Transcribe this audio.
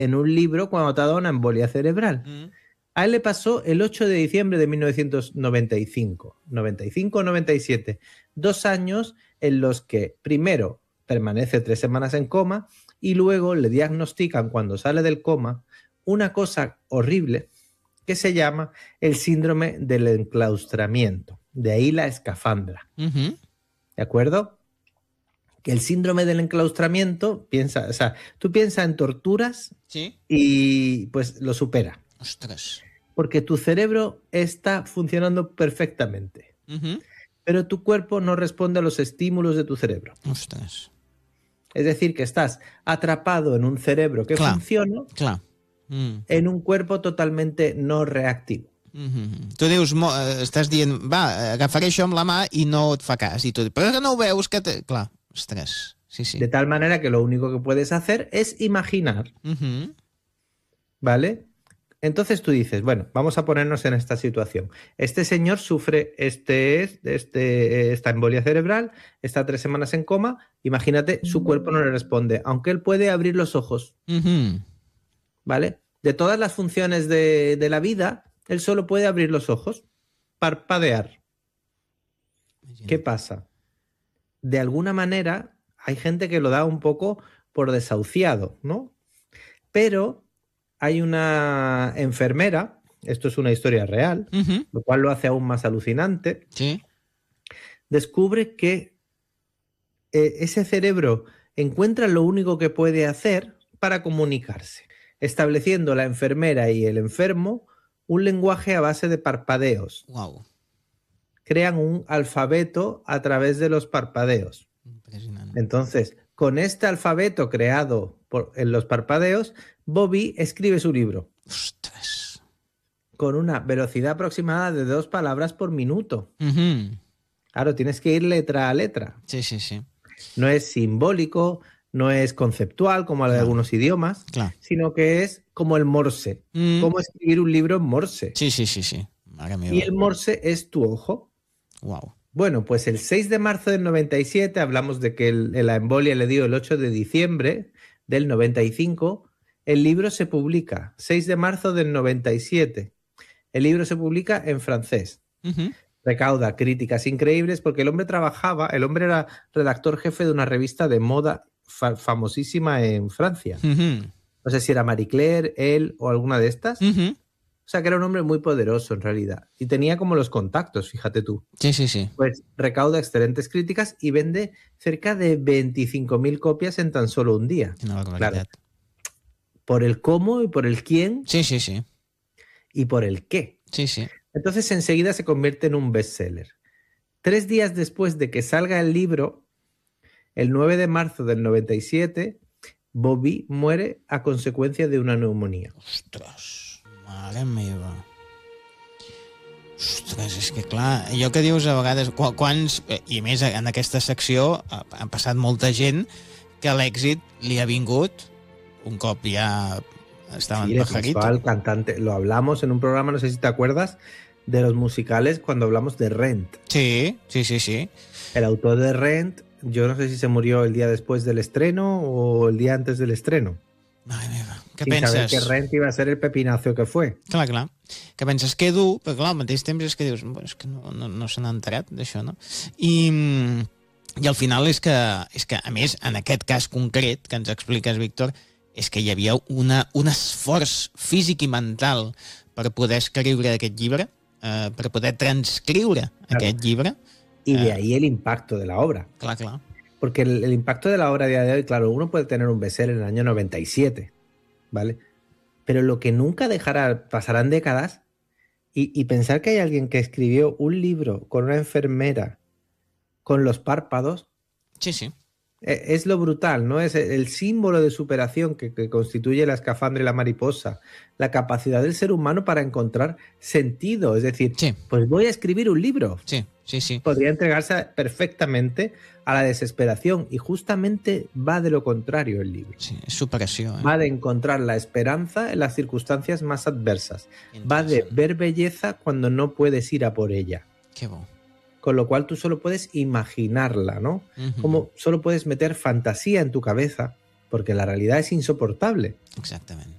en un libro cuando te ha dado una embolia cerebral. A él le pasó el 8 de diciembre de 1995, 95-97, 2 años en los que primero permanece 3 semanas en coma y luego le diagnostican cuando sale del coma una cosa horrible que se llama el síndrome del enclaustramiento. De ahí la escafandra. ¿De acuerdo? Que el síndrome del enclaustramiento, tú piensas en torturas y pues lo supera. Ostres. Porque tu cerebro está funcionando perfectamente. Pero tu cuerpo no responde a los estímulos de tu cerebro. Ostres. Es decir, que estás atrapado en un cerebro que funciona en un cuerpo totalmente no reactivo. Tu dius, estàs dient, va, agafaré això amb la mà i no et fa cas. I tu dius, però que no ho veus que... Clar, ostres, sí. De tal manera que lo único que puedes hacer es imaginar. ¿Vale? Entonces tú dices, bueno, vamos a ponernos en esta situación. Este señor sufre esta embolia cerebral, está 3 semanas en coma, imagínate, su cuerpo no le responde, aunque él puede abrir los ojos. ¿Vale? De todas las funciones de la vida, él solo puede abrir los ojos, parpadear. ¿Qué pasa? De alguna manera, hay gente que lo da un poco por desahuciado, ¿no? Pero hay una enfermera, esto es una historia real, lo cual lo hace aún más alucinante. Descubre que ese cerebro encuentra lo único que puede hacer para comunicarse, estableciendo la enfermera y el enfermo un lenguaje a base de parpadeos. Wow. Crean un alfabeto a través de los parpadeos. Impresionante. Entonces, con este alfabeto creado en los parpadeos, Bobby escribe su libro. Ostres. Con una velocidad aproximada de 2 palabras por minuto. Claro, tienes que ir letra a letra. Sí. No es simbólico, no es conceptual como el de algunos idiomas, sino que es como el morse. Cómo escribir un libro en morse. Sí. Mare meva. Y el morse es tu ojo. Wow. Bueno, pues el 6 de marzo del 97, hablamos de que la embolia le dio el 8 de diciembre del 95, el libro se publica, 6 de marzo del 97. El libro se publica en francés. Recauda críticas increíbles porque el hombre era redactor jefe de una revista de moda famosísima en Francia. No sé si era Marie Claire, él o alguna de estas. O sea, que era un hombre muy poderoso en realidad. Y tenía como los contactos, fíjate tú. Sí. Pues recauda excelentes críticas y vende cerca de 25.000 copias en tan solo un día. Claro. Por el cómo y por el quién. Sí. Y por el qué. Sí. Entonces enseguida se convierte en un bestseller. 3 días después de que salga el libro, el 9 de marzo del 97, Bobby muere a consecuencia de una neumonía. Ostres. Mare meva. Ostres, és que clar, allò que dius a vegades, quants, i a més en aquesta secció ha passat molta gent que l'èxit li ha vingut un cop ja estaven pajaritos. El cantante, lo hablamos en un programa, no sé si te acuerdas, de los musicales cuando hablamos de Rent. Sí. El autor de Rent, yo no sé si se murió el día después del estreno o el día antes del estreno. Mare meva, què sin penses? Saber que Rent iba a ser el pepinazo que fue. Clar. Que penses que dur, però clar, al mateix temps és que dius, és que no se n'ha enterat d'això, no? I al final és que, a més, en aquest cas concret que ens expliques, Víctor, és que hi havia un esforç físic i mental per poder escriure aquest llibre, per poder transcriure aquest llibre. Y de ahí el impacto de la obra. Clar. Porque el impacto de la obra a día de hoy, claro, uno puede tener un bestseller en el año 97, ¿vale? Pero lo que nunca pasarán décadas y pensar que hay alguien que escribió un libro con una enfermera con los párpados. Sí. Es lo brutal, ¿no? Es el símbolo de superación que constituye la escafandra y la mariposa, la capacidad del ser humano para encontrar sentido. Es decir, pues voy a escribir un libro. Sí. Podría entregarse perfectamente a la desesperación y justamente va de lo contrario el libro. Sí, es superación. Va de encontrar la esperanza en las circunstancias más adversas. Va de ver belleza cuando no puedes ir a por ella. Qué bueno. Con lo cual tú solo puedes imaginarla, ¿no? Como solo puedes meter fantasía en tu cabeza, porque la realidad es insoportable. Exactament.